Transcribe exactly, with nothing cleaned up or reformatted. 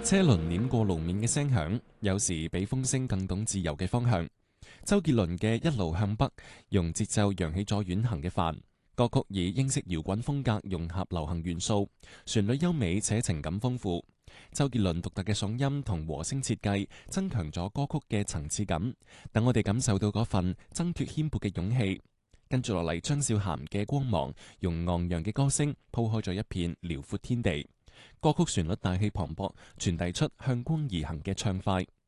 車輪碾過路面嘅聲響，有時比風聲更懂自由嘅方向。周杰倫嘅《一路向北》用節奏揚起咗遠行嘅帆。歌曲以英式搖滾風格融合流行元素，旋律優美且情感豐富。周杰倫獨特嘅嗓音同和聲設計，增強咗歌曲嘅層次感，等我哋感受到嗰份掙脫牽絆嘅勇氣。跟住落嚟，張韶涵嘅《光芒》用昂揚嘅歌聲鋪開咗一片遼闊天地。歌曲旋律大氣磅礴，傳遞出向光而行嘅暢快。